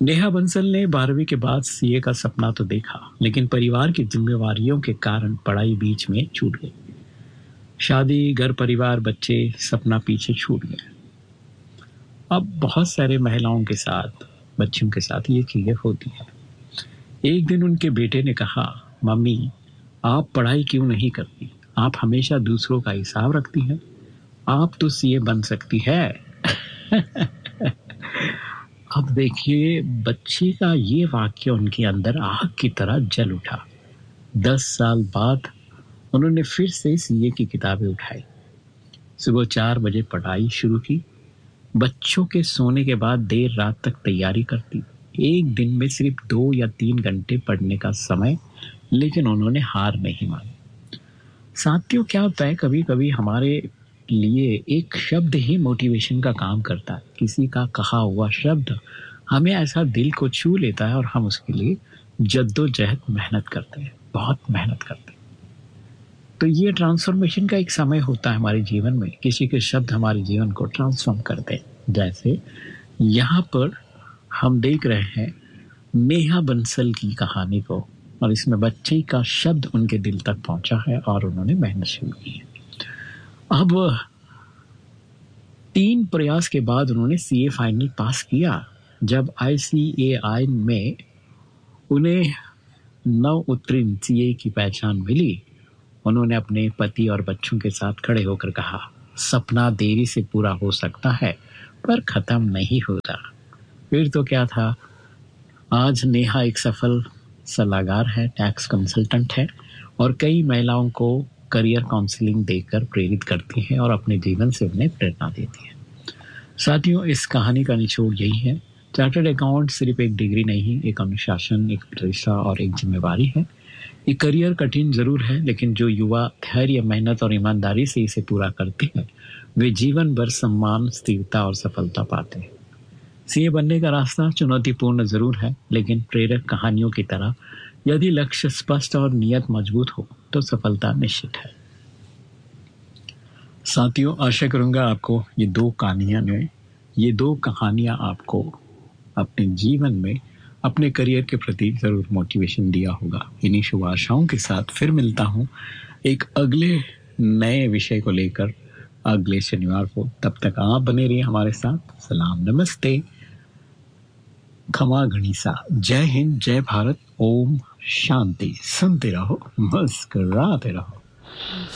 नेहा बंसल ने 12वीं के बाद सीए का सपना तो देखा, लेकिन परिवार की जिम्मेवारियों के कारण पढ़ाई बीच में छूट गई। शादी, घर परिवार, बच्चे, सपना पीछे छूट गया। अब बहुत सारे महिलाओं के साथ, बच्चों के साथ ये चीजें होती है। एक दिन उनके बेटे ने कहा, मम्मी, आप पढ़ाई क्यों नहीं करती? आप हमेशा दूसरों का हिसाब रखती हैं। आप तो सीए बन सकती है। अब देखिए, बच्चे का ये वाक्य उनके अंदर आग की तरह जल उठा। 10 साल बाद उन्होंने फिर से सीए की किताबें उठाई, सुबह 4 बजे पढ़ाई शुरू की, बच्चों के सोने के बाद देर रात तक तैयारी करती। एक दिन में सिर्फ 2 या 3 घंटे पढ़ने का समय, लेकिन उन्होंने हार नहीं मानी। साथियों, क्या होता है, कभी कभी हमारे लिए एक शब्द ही मोटिवेशन का काम करता है। किसी का कहा हुआ शब्द हमें ऐसा दिल को छू लेता है और हम उसके लिए जद्दोजहद मेहनत करते हैं, बहुत मेहनत करते हैं। तो ये ट्रांसफॉर्मेशन का एक समय होता है हमारे जीवन में। किसी के शब्द हमारे जीवन को ट्रांसफॉर्म करते हैं। जैसे यहाँ पर हम देख रहे हैं नेहा बंसल की कहानी को, और इसमें बच्चे का शब्द उनके दिल तक पहुंचा है और उन्होंने मेहनत शुरू की है। अब 3 प्रयास के बाद उन्होंने सीए फाइनल पास किया। जब ICAI में उन्हें नव उत्तीर्ण सीए की पहचान मिली, उन्होंने अपने पति और बच्चों के साथ खड़े होकर कहा, सपना देरी से पूरा हो सकता है पर खत्म नहीं होता। फिर तो क्या था, आज नेहा एक सफल सलाहकार है, टैक्स कंसल्टेंट है और कई महिलाओं को करियर काउंसलिंग देकर प्रेरित करती है और अपने जीवन से उन्हें प्रेरणा देती है। साथियों, इस कहानी का निचोड़ यही है, चार्टर्ड अकाउंट सिर्फ एक डिग्री नहीं, एक अनुशासन, एक प्रतिष्ठा और एक जिम्मेवारी है। ये करियर कठिन जरूर है, लेकिन जो युवा धैर्य, मेहनत और ईमानदारी से इसे पूरा करते हैं, वे जीवन भर सम्मान, स्थिरता और सफलता पाते हैं। सीए बनने का रास्ता चुनौतीपूर्ण जरूर है, लेकिन प्रेरक कहानियों की तरह यदि लक्ष्य स्पष्ट और नियत मजबूत हो तो सफलता निश्चित है। साथियों, आशा करूंगा आपको ये दो कहानियां आपको अपने जीवन में अपने करियर के प्रति जरूर मोटिवेशन दिया होगा। इन्हीं शुभ आशाओं के साथ फिर मिलता हूं एक अगले नए विषय को लेकर अगले शनिवार को। तब तक आप बने रहिए हमारे साथ। सलाम, नमस्ते, खमा गणिसा, जय हिंद, जय भारत, ओम शांति। सुनते रहो, मुस्कुराते रहो।